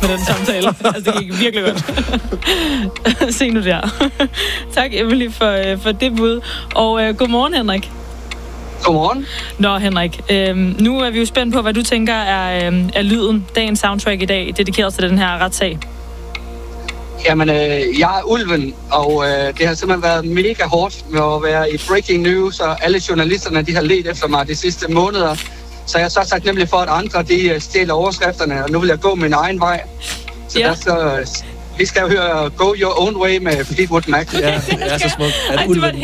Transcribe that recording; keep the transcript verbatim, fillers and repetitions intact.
med den samtale. Altså, det gik virkelig godt. Se nu der. Tak, Emily, for, for det bud. Og uh, godmorgen, Henrik. Godmorgen. Nå, Henrik. Øhm, nu er vi jo spændt på, hvad du tænker er, øhm, er lyden, dagens soundtrack i dag, dedikeret til den her retssag. Jamen, øh, jeg er Ulven, og øh, det har simpelthen været mega hårdt med at være i breaking news, og alle journalisterne, de har ledt efter mig de sidste måneder. Så jeg har så sagt nemlig for, at andre, de stjæler overskrifterne, og nu vil jeg gå min egen vej. Så ja. der så, vi skal jo høre Go Your Own Way med Fleetwood Mac. Ja, det er så smukt. Ej, det var